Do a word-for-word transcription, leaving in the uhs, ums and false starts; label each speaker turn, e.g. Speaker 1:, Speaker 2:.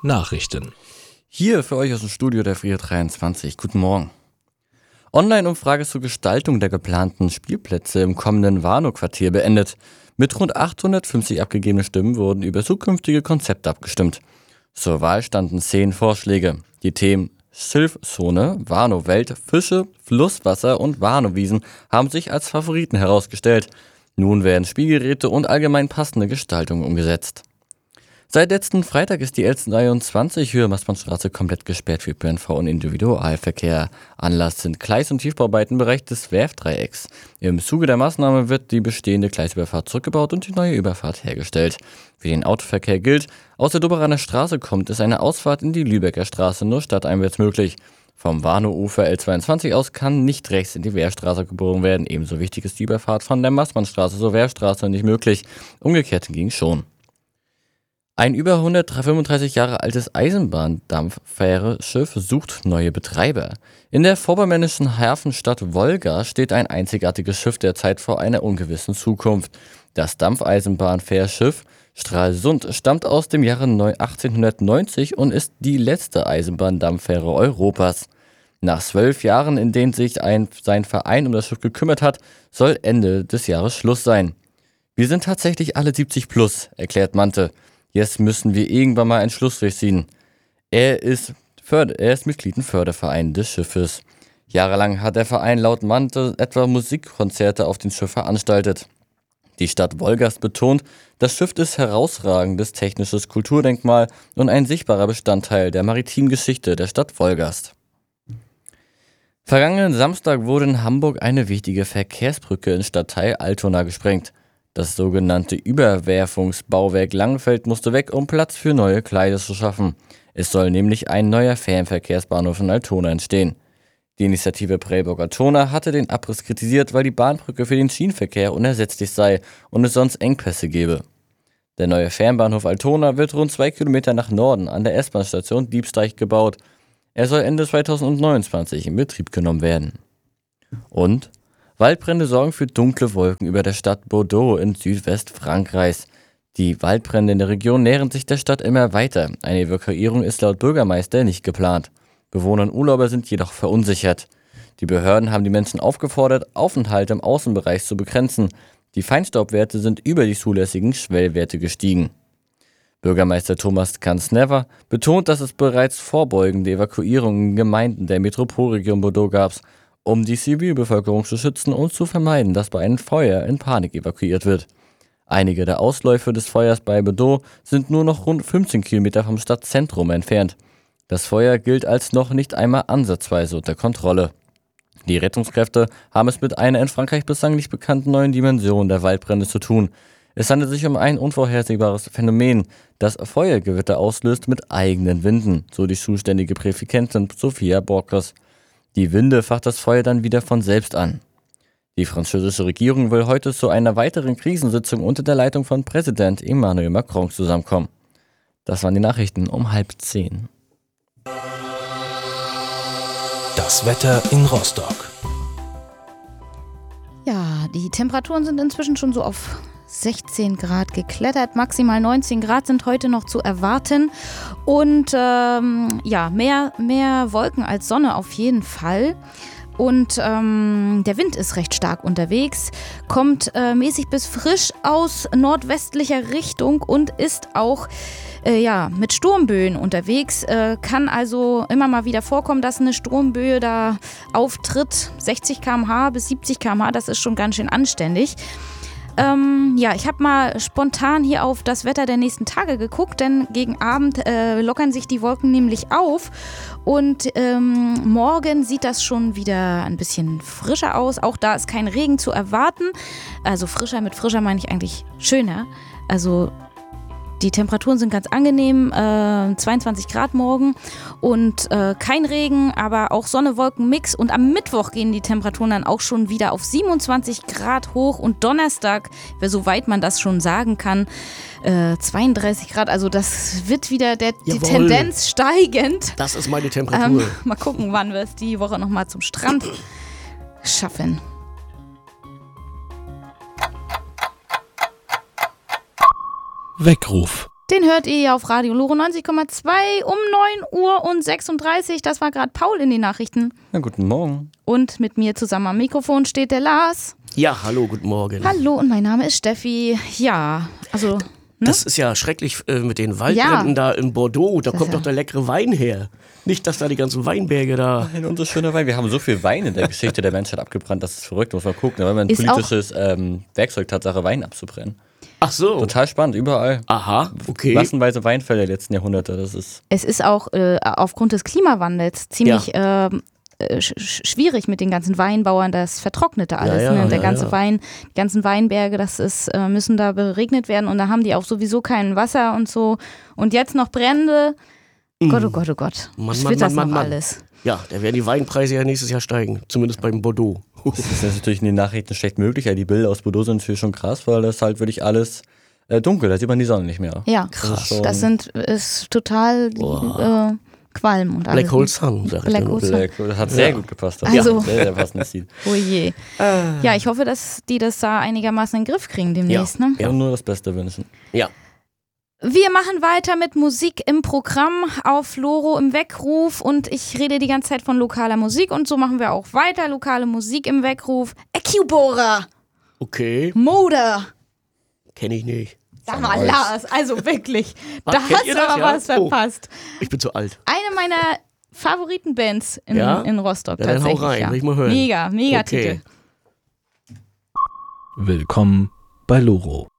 Speaker 1: Nachrichten.
Speaker 2: Hier für euch aus dem Studio der F R I A dreiundzwanzig. Guten Morgen. Online-Umfrage zur Gestaltung der geplanten Spielplätze im kommenden Warnow-Quartier beendet. Mit rund achthundertfünfzig abgegebenen Stimmen wurden über zukünftige Konzepte abgestimmt. Zur Wahl standen zehn Vorschläge. Die Themen Schilfzone, Warnow-Welt, Fische, Flusswasser und Warnow-Wiesen haben sich als Favoriten herausgestellt. Nun werden Spielgeräte und allgemein passende Gestaltungen umgesetzt. Seit letzten Freitag ist die L dreiundzwanzig Höhe Maßmannstraße komplett gesperrt für P N V und Individualverkehr. Anlass sind Gleis- und Tiefbauarbeiten im Bereich des Werftdreiecks. Im Zuge der Maßnahme wird die bestehende Gleisüberfahrt zurückgebaut und die neue Überfahrt hergestellt. Für den Autoverkehr gilt, aus der Dobberaner Straße kommt es eine Ausfahrt in die Lübecker Straße nur stadteinwärts möglich. Vom Warnow-Ufer L zweiundzwanzig aus kann nicht rechts in die Wehrstraße gebogen werden. Ebenso wichtig ist die Überfahrt von der Maßmannstraße zur Wehrstraße nicht möglich. Umgekehrt hingegen schon. Ein über hundertfünfunddreißig Jahre altes Eisenbahndampffähre-Schiff sucht neue Betreiber. In der vorpommernischen Hafenstadt Wolga steht ein einzigartiges Schiff derzeit vor einer ungewissen Zukunft. Das Dampfeisenbahnfährschiff Stralsund stammt aus dem Jahre achtzehnhundertneunzig und ist die letzte Eisenbahndampffähre Europas. Nach zwölf Jahren, in denen sich ein, sein Verein um das Schiff gekümmert hat, soll Ende des Jahres Schluss sein. Wir sind tatsächlich alle siebzig plus, erklärt Mante. Jetzt müssen wir irgendwann mal einen Schlussstrich ziehen. Er ist, Förder- er ist Mitglied im Förderverein des Schiffes. Jahrelang hat der Verein laut Mante etwa Musikkonzerte auf dem Schiff veranstaltet. Die Stadt Wolgast betont, das Schiff ist herausragendes technisches Kulturdenkmal und ein sichtbarer Bestandteil der maritimen Geschichte der Stadt Wolgast. Vergangenen Samstag wurde in Hamburg eine wichtige Verkehrsbrücke im Stadtteil Altona gesprengt. Das sogenannte Überwerfungsbauwerk Langenfeld musste weg, um Platz für neue Gleise zu schaffen. Es soll nämlich ein neuer Fernverkehrsbahnhof in Altona entstehen. Die Initiative Prellbock-Altona hatte den Abriss kritisiert, weil die Bahnbrücke für den Schienenverkehr unersetzlich sei und es sonst Engpässe gebe. Der neue Fernbahnhof Altona wird rund zwei Kilometer nach Norden an der S-Bahn-Station Diebsteich gebaut. Er soll Ende zweitausendneunundzwanzig in Betrieb genommen werden. Und Waldbrände sorgen für dunkle Wolken über der Stadt Bordeaux in Südwestfrankreichs. Die Waldbrände in der Region nähern sich der Stadt immer weiter. Eine Evakuierung ist laut Bürgermeister nicht geplant. Bewohner und Urlauber sind jedoch verunsichert. Die Behörden haben die Menschen aufgefordert, Aufenthalte im Außenbereich zu begrenzen. Die Feinstaubwerte sind über die zulässigen Schwellwerte gestiegen. Bürgermeister Thomas Kansnever betont, dass es bereits vorbeugende Evakuierungen in Gemeinden der Metropolregion Bordeaux gab, um die Zivilbevölkerung zu schützen und zu vermeiden, dass bei einem Feuer in Panik evakuiert wird. Einige der Ausläufe des Feuers bei Bordeaux sind nur noch rund fünfzehn Kilometer vom Stadtzentrum entfernt. Das Feuer gilt als noch nicht einmal ansatzweise unter Kontrolle. Die Rettungskräfte haben es mit einer in Frankreich bislang nicht bekannten neuen Dimension der Waldbrände zu tun. Es handelt sich um ein unvorhersehbares Phänomen, das Feuergewitter auslöst mit eigenen Winden, so die zuständige Präsidentin Sophia Borkers. Die Winde facht das Feuer dann wieder von selbst an. Die französische Regierung will heute zu einer weiteren Krisensitzung unter der Leitung von Präsident Emmanuel Macron zusammenkommen. Das waren die Nachrichten um halb zehn.
Speaker 1: Das Wetter in Rostock.
Speaker 3: Ja, die Temperaturen sind inzwischen schon so auf sechzehn Grad geklettert. Maximal neunzehn Grad sind heute noch zu erwarten. Und ähm, ja, mehr, mehr Wolken als Sonne auf jeden Fall. Und ähm, der Wind ist recht stark unterwegs, kommt äh, mäßig bis frisch aus nordwestlicher Richtung und ist auch äh, ja, mit Sturmböen unterwegs. Äh, kann also immer mal wieder vorkommen, dass eine Sturmböe da auftritt. sechzig Kilometer pro Stunde bis siebzig Kilometer pro Stunde, das ist schon ganz schön anständig. Ähm, ja, ich habe mal spontan hier auf das Wetter der nächsten Tage geguckt, denn gegen Abend äh, lockern sich die Wolken nämlich auf und ähm, morgen sieht das schon wieder ein bisschen frischer aus. Auch da ist kein Regen zu erwarten. Also frischer, mit frischer meine ich eigentlich schöner. Also die Temperaturen sind ganz angenehm, äh, zweiundzwanzig Grad morgen und äh, kein Regen, aber auch Sonne-Wolken-Mix. Und am Mittwoch gehen die Temperaturen dann auch schon wieder auf siebenundzwanzig Grad hoch und Donnerstag, soweit man das schon sagen kann, äh, zweiunddreißig Grad. Also das wird wieder der, die Tendenz steigend.
Speaker 4: Das ist meine Temperatur.
Speaker 3: Ähm, mal gucken, wann wir es die Woche nochmal zum Strand schaffen.
Speaker 1: Weckruf.
Speaker 3: Den hört ihr auf Radio Loro neunzig Komma zwei um neun Uhr und sechsunddreißig. Das war gerade Paul in den Nachrichten.
Speaker 2: Na, guten Morgen.
Speaker 3: Und mit mir zusammen am Mikrofon steht der Lars.
Speaker 4: Ja, hallo, guten Morgen.
Speaker 3: Hallo und mein Name ist Steffi. Ja, also... Ne?
Speaker 4: Das ist ja schrecklich äh, mit den Waldbränden
Speaker 3: Ja.
Speaker 4: da in Bordeaux. Da
Speaker 3: Das
Speaker 4: kommt
Speaker 3: ja.
Speaker 4: doch der leckere Wein her. Nicht, dass da die ganzen Weinberge da...
Speaker 2: Ein unser schöner Wein. Wir haben so viel Wein in der Geschichte der Menschheit abgebrannt, das ist verrückt. Muss man gucken. Weil man ein
Speaker 3: Ist
Speaker 2: politisches ähm, Werkzeug Tatsache, Wein abzubrennen.
Speaker 4: Ach so.
Speaker 2: Total spannend, überall.
Speaker 4: Aha, okay.
Speaker 2: Massenweise Weinfälle der letzten Jahrhunderte. Das ist
Speaker 3: Es ist auch äh, aufgrund des Klimawandels ziemlich ähm, äh, sch schwierig mit den ganzen Weinbauern, das vertrocknete alles.
Speaker 4: Ja, ja,
Speaker 3: ne? Der
Speaker 4: ja,
Speaker 3: ganze
Speaker 4: ja.
Speaker 3: Wein, die ganzen Weinberge, das ist, äh, müssen da beregnet werden und da haben die auch sowieso kein Wasser und so. Und jetzt noch Brände. Gott, oh Gott, oh Gott.
Speaker 4: Mann,
Speaker 3: Was
Speaker 4: Mann,
Speaker 3: wird das
Speaker 4: Mann,
Speaker 3: noch
Speaker 4: Mann, Mann.
Speaker 3: alles?
Speaker 4: Ja, da werden die Weinpreise ja nächstes Jahr steigen. Zumindest beim Bordeaux.
Speaker 2: Das ist natürlich in den Nachrichten schlecht möglich. Ja, die Bilder aus Bordeaux sind natürlich schon krass, weil das halt wirklich alles äh, dunkel, da sieht man die Sonne nicht mehr.
Speaker 3: Ja,
Speaker 4: Krass.
Speaker 2: schon-
Speaker 3: das sind, ist total äh, Qualm und alles.
Speaker 4: Black Hole Sun, sag ich
Speaker 3: Black
Speaker 4: dir nur.
Speaker 3: Hole Sun.
Speaker 2: Black, das hat sehr
Speaker 4: Ja.
Speaker 2: gut gepasst. Das
Speaker 3: Also-
Speaker 2: ist ein sehr, sehr passendes Ziel.
Speaker 3: Oh je. Ja, ich hoffe, dass die das da einigermaßen in den Griff kriegen demnächst. Ne?
Speaker 4: Ja.
Speaker 2: Und nur das Beste wünschen.
Speaker 4: Ja.
Speaker 3: Wir machen weiter mit Musik im Programm auf Loro im Weckruf und ich rede die ganze Zeit von lokaler Musik und so machen wir auch weiter. Lokale Musik im Weckruf. Ecubora,
Speaker 4: Okay,
Speaker 3: Moda.
Speaker 4: kenne ich nicht.
Speaker 3: Sag mal, Lars, also wirklich.
Speaker 4: Was,
Speaker 3: Da
Speaker 4: kennt
Speaker 3: hast
Speaker 4: ihr
Speaker 3: du
Speaker 4: das,
Speaker 3: aber
Speaker 4: ja?
Speaker 3: was verpasst.
Speaker 4: Ich bin zu alt.
Speaker 3: Eine meiner Favoritenbands in,
Speaker 4: Ja?
Speaker 3: in Rostock
Speaker 4: Ja, dann hau
Speaker 3: tatsächlich.
Speaker 4: rein,
Speaker 3: ja.
Speaker 4: will ich mal hören.
Speaker 3: Mega, mega
Speaker 4: Okay.
Speaker 3: Titel.
Speaker 1: Willkommen bei Loro.